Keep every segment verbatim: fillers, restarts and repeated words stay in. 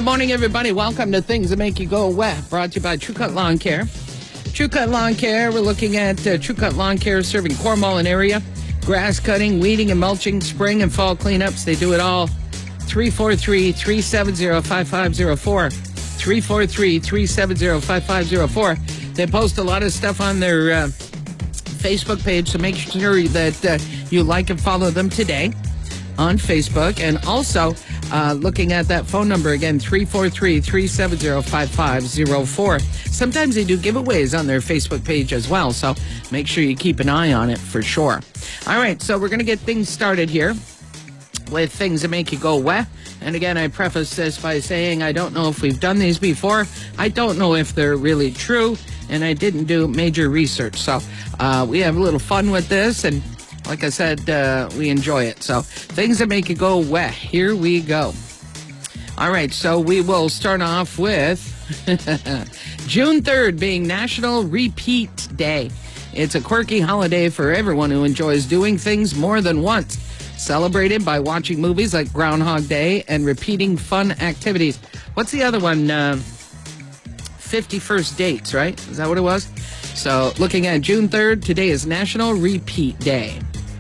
Good morning, everybody. Welcome to Things That Make You Go Wet, brought to you by True Cut Lawn Care. True Cut Lawn Care, we're looking at uh, True Cut Lawn Care serving Cornwall and area. Grass cutting, weeding and mulching, spring and fall cleanups. They do it all. three four three, three seven zero, five five zero four. three four three, three seven zero, five five zero four. They post a lot of stuff on their uh, Facebook page, so make sure that uh, you like and follow them today on Facebook. And also, uh, looking at that phone number again, three four three, three seven zero, five five zero four. Sometimes they do giveaways on their Facebook page as well, so make sure you keep an eye on it for sure. All right, so we're going to get things started here with Things That Make You Go Wet. And again, I preface this by saying I don't know if we've done these before. I don't know if they're really true, and I didn't do major research. So uh, we have a little fun with this, and like I said, uh, we enjoy it. So Things That Make You Go Wet. Here we go. All right, so we will start off with June third being National Repeat Day. It's a quirky holiday for everyone who enjoys doing things more than once. Celebrated by watching movies like Groundhog Day and repeating fun activities. What's the other one? Uh, fifty-first Dates, right? Is that what it was? So looking at June third, today is National Repeat Day.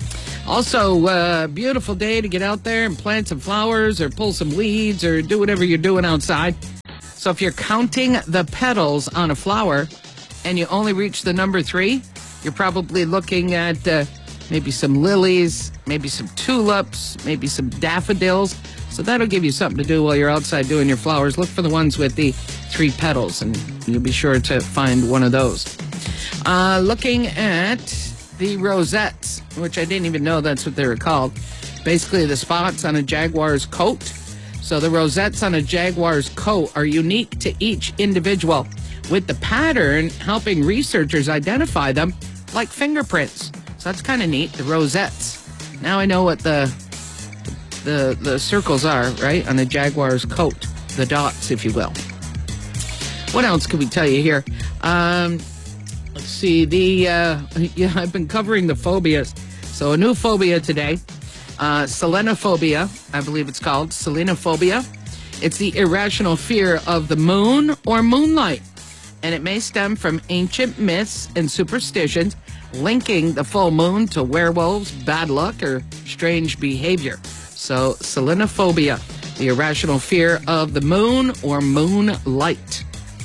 Also, uh, beautiful day to get out there and plant some flowers or pull some weeds or do whatever you're doing outside. So if you're counting the petals on a flower and you only reach the number three, you're probably looking at uh, maybe some lilies, maybe some tulips, maybe some daffodils. So that'll give you something to do while you're outside doing your flowers. Look for the ones with the three petals, and you'll be sure to find one of those. Uh, looking at the rosettes, which I didn't even know that's what they were called. Basically, the spots on a jaguar's coat. So the rosettes on a jaguar's coat are unique to each individual, with the pattern helping researchers identify them like fingerprints. So that's kind of neat, the rosettes. Now I know what the, the, the circles are, right, on a jaguar's coat. The dots, if you will. What else can we tell you here? Um... Let's see, the, uh, yeah, I've been covering the phobias. So a new phobia today, uh, selenophobia, I believe it's called, selenophobia. It's the irrational fear of the moon or moonlight. And it may stem from ancient myths and superstitions linking the full moon to werewolves, bad luck, or strange behavior. So selenophobia, the irrational fear of the moon or moonlight.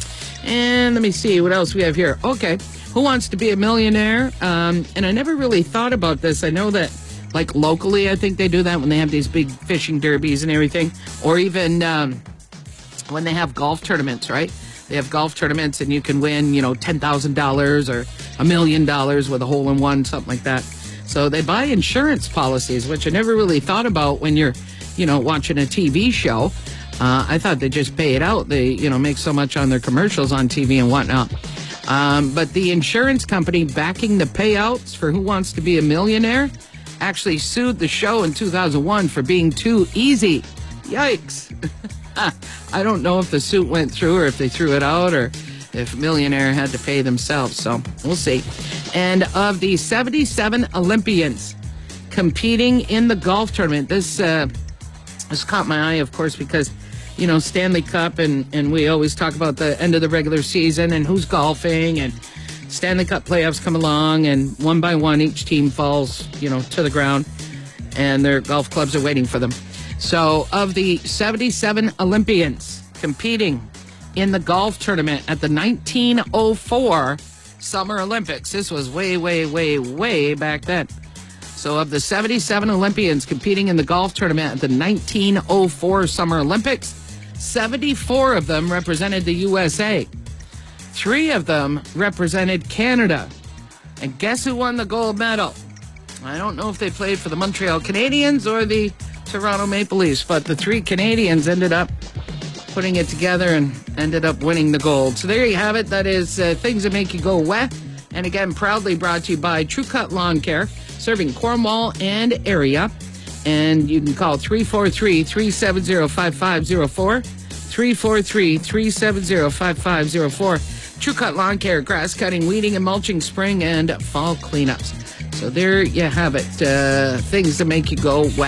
And let me see what else we have here. Okay. Who Wants to Be a Millionaire? Um, and I never really thought about this. I know that, like, locally, I think they do that when they have these big fishing derbies and everything. Or even um, when they have golf tournaments, right? They have golf tournaments and you can win, you know, ten thousand dollars or a million dollars with a hole-in-one, something like that. So they buy insurance policies, which I never really thought about when you're, you know, watching a T V show. Uh, I thought they just pay it out. They, you know, make so much on their commercials on T V and whatnot. Um, but the insurance company backing the payouts for Who Wants to Be a Millionaire actually sued the show in two thousand one for being too easy. Yikes. I don't know if the suit went through or if they threw it out or if Millionaire had to pay themselves. So we'll see. And of the seventy-seven Olympians competing in the golf tournament, this, uh, this caught my eye, of course, because you know, Stanley Cup, and, and we always talk about the end of the regular season and who's golfing, and Stanley Cup playoffs come along, and one by one, each team falls, you know, to the ground, and their golf clubs are waiting for them. So of the seventy-seven Olympians competing in the golf tournament at the nineteen oh four Summer Olympics, this was way, way, way, way back then. So of the seventy-seven Olympians competing in the golf tournament at the nineteen oh four Summer Olympics, seventy-four of them represented the U S A. Three of them represented Canada. And guess who won the gold medal? I don't know if they played for the Montreal Canadiens or the Toronto Maple Leafs, but the three Canadians ended up putting it together and ended up winning the gold. So there you have it. That is uh, Things That Make You Go Wet. And again, proudly brought to you by True Cut Lawn Care, serving Cornwall and area. And you can call three four three, three seven zero, five five zero four, three four three, three seven zero, five five zero four. True Cut Lawn Care, grass cutting, weeding and mulching, spring and fall cleanups. So there you have it. Uh, things that make you go wet.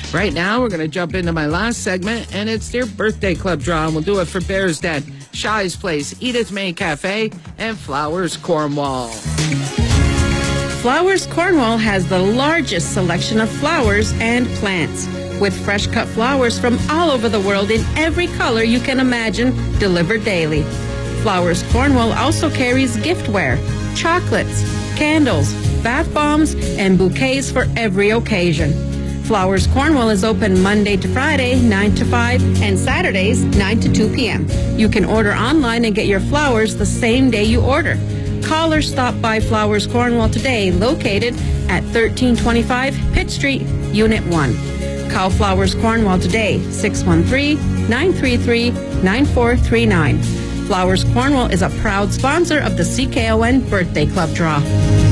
Right now, we're going to jump into my last segment, and it's their birthday club draw, and we'll do it for Bear's Den, Shy's Place, Edith May Cafe, and Flowers Cornwall. Flowers Cornwall has the largest selection of flowers and plants, with fresh cut flowers from all over the world in every color you can imagine, delivered daily. Flowers Cornwall also carries giftware, chocolates, candles, bath bombs, and bouquets for every occasion. Flowers Cornwall is open Monday to Friday, nine to five, and Saturdays, nine to two p.m. You can order online and get your flowers the same day you order. Call or stop by Flowers Cornwall today, located at thirteen twenty-five Pitt Street, Unit one. Call Flowers Cornwall today, six one three, nine three three, nine four three nine. Flowers Cornwall is a proud sponsor of the C K O N Birthday Club Draw.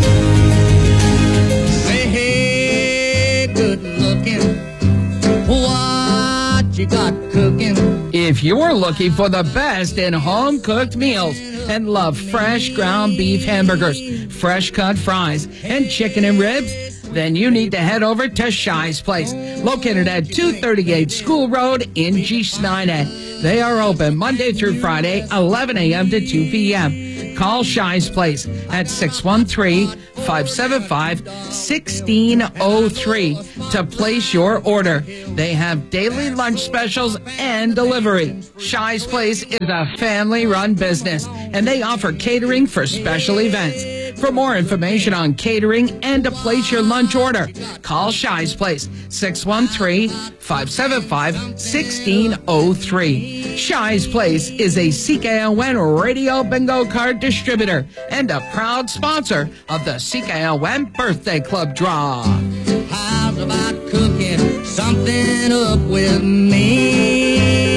Say, hey, good looking, what you got cooking? If you're looking for the best in home-cooked meals and love fresh ground beef hamburgers, fresh cut fries, and chicken and ribs, then you need to head over to Shy's Place, located at two thirty-eight School Road in G-Snyder. They are open Monday through Friday, eleven a.m. to two p.m. Call Shy's Place at six one three, five seven five, one six zero three to place your order. They have daily lunch specials and delivery. Shy's Place is a family-run business, and they offer catering for special events. For more information on catering and to place your lunch order, call Shy's Place, six one three, five seven five, one six zero three. Shy's Place is a C K O N radio bingo card distributor and a proud sponsor of the C K O N Birthday Club Draw. How's about cooking something up with me?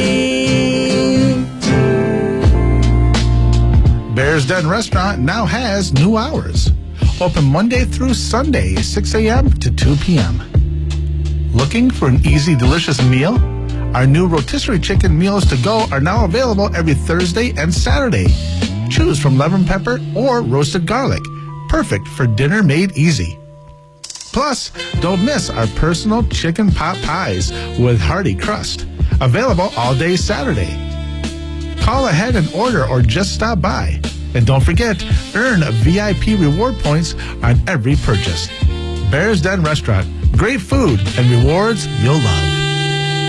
Bear's Den Restaurant now has new hours. Open Monday through Sunday, six a.m. to two p.m. Looking for an easy, delicious meal? Our new rotisserie chicken meals to go are now available every Thursday and Saturday. Choose from lemon pepper or roasted garlic. Perfect for dinner made easy. Plus, don't miss our personal chicken pot pies with hearty crust. Available all day Saturday. Call ahead and order or just stop by. And don't forget, earn V I P reward points on every purchase. Bear's Den Restaurant. Great food and rewards you'll love.